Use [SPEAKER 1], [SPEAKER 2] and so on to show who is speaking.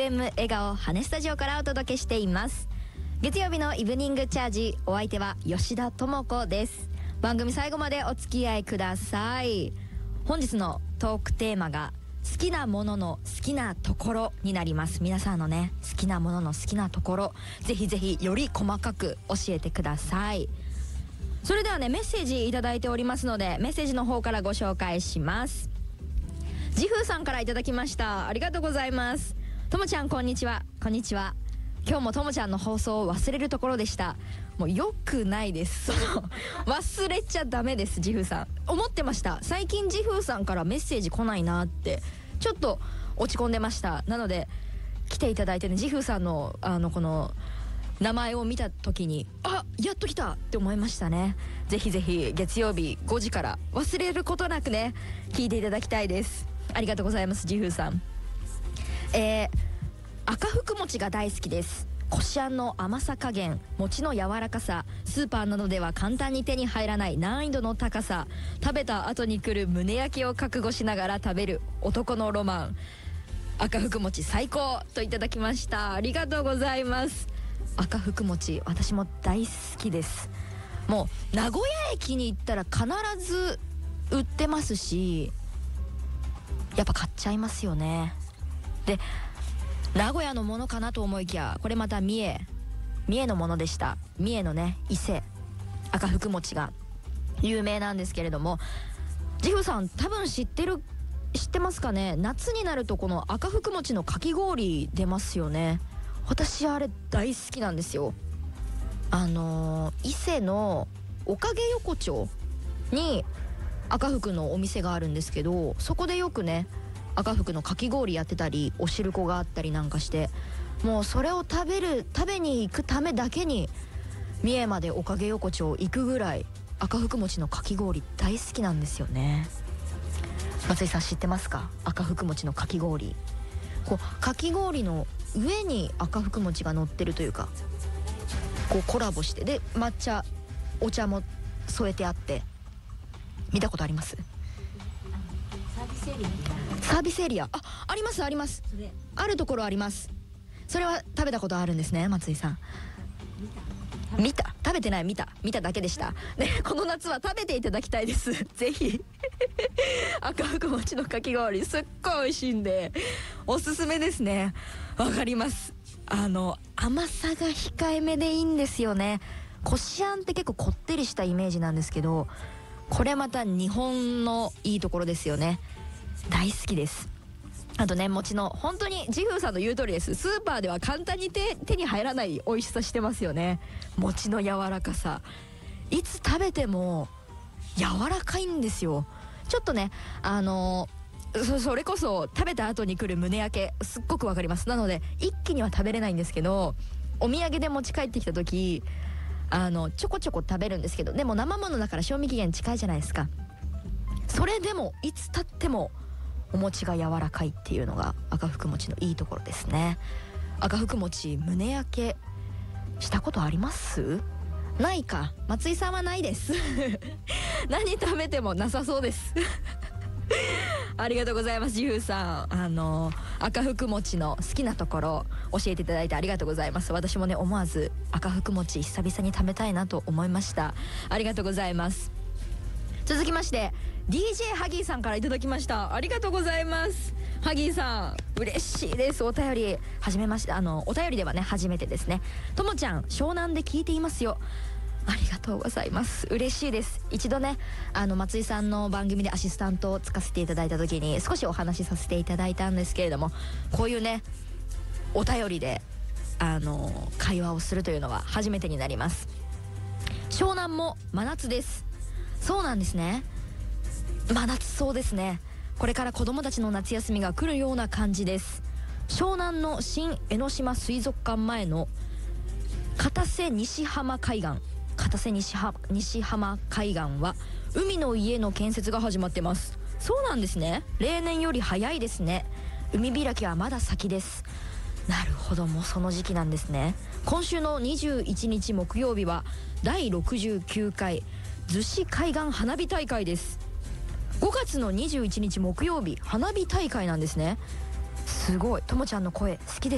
[SPEAKER 1] FM 笑顔羽スタジオからお届けしています。月曜日のイブニングチャージ、お相手は吉田智子です。番組最後までお付き合いください。本日のトークテーマが好きなものの好きなところになります。皆さんのね、好きなものの好きなところ、ぜひぜひより細かく教えてください。それではね、メッセージいただいておりますので、メッセージの方からご紹介します。ジフーさんからいただきました。ありがとうございます。ともちゃんこんにちは。こんにちは。今日もともちゃんの放送を忘れるところでした。もう良くないです。忘れちゃダメです。ジフーさん思ってました。最近ジフーさんからメッセージ来ないなってちょっと落ち込んでました。なので来ていただいてね、ジフーさんのこの名前を見た時に、あ、やっと来たって思いましたね。ぜひぜひ月曜日5時から忘れることなくね、聞いていただきたいです。ありがとうございます。ジフーさん。赤福餅が大好きです。こしあんの甘さ加減、餅の柔らかさ、スーパーなどでは簡単に手に入らない難易度の高さ、食べた後に来る胸焼けを覚悟しながら食べる男のロマン。赤福餅最高といただきました。ありがとうございます。赤福餅私も大好きです。もう名古屋駅に行ったら必ず売ってますし、やっぱ買っちゃいますよね。で、名古屋のものかなと思いきや、これまた三重のものでした。三重のね、伊勢赤福餅が有名なんですけれども、ジフさん多分知ってますかね。夏になるとこの赤福餅のかき氷出ますよね。私あれ大好きなんですよ。伊勢のおかげ横丁に赤福のお店があるんですけど、そこでよくね、赤福のかき氷やってたり、お汁粉があったりなんかして、もうそれを食べに行くためだけに三重までおかげ横丁行くぐらい赤福餅のかき氷大好きなんですよね。松井さん知ってますか？赤福餅のかき氷。こうかき氷の上に赤福餅が乗ってるというか、こうコラボして、で抹茶お茶も添えてあって、見たことあります？サービスエリア、ありますあります。あるところあります。それは食べたことあるんですね。松井さん見た？食べてない。見ただけでした、ね、この夏は食べていただきたいです。ぜひ赤福餅のかき氷すっごい美味しいんでおすすめですね。わかります。甘さが控えめでいいんですよね。こしあんって結構こってりしたイメージなんですけど、これまた日本のいいところですよね。大好きです。あとね、餅の本当にジフーさんの言う通りです。スーパーでは簡単に手に入らない美味しさしてますよね。餅の柔らかさ、いつ食べても柔らかいんですよ。ちょっとね、それこそ食べた後に来る胸焼けすっごくわかります。なので一気には食べれないんですけど、お土産で持ち帰ってきた時ちょこちょこ食べるんですけど、でも生ものだから賞味期限近いじゃないですか。それでもいつ経ってもお餅が柔らかいっていうのが赤福餅のいいところですね。赤福餅胸焼けしたことあります？ないか。松井さんはないです何食べてもなさそうですありがとうございます。ジフーさん、赤福餅の好きなところ教えていただいてありがとうございます。私もね、思わず赤福餅久々に食べたいなと思いました。ありがとうございます。続きまして DJ ハギーさんからいただきました。ありがとうございます。ハギーさん嬉しいです。お便りはじめまして、お便りではね初めてですね。ともちゃん湘南で聞いていますよ。ありがとうございます。嬉しいです。一度ね、松井さんの番組でアシスタントをつかせていただいた時に少しお話しさせていただいたんですけれども、こういうねお便りで会話をするというのは初めてになります。湘南も真夏です。そうなんですね。真夏そうですね。これから子供たちの夏休みが来るような感じです。湘南の新江ノ島水族館前の片瀬西浜海岸は海の家の建設が始まってます。そうなんですね。例年より早いですね。海開きはまだ先です。なるほど、もうその時期なんですね。今週の21日木曜日は第69回逗子海岸花火大会です。5月の21日木曜日花火大会なんですね。すごい。ともちゃんの声好きです。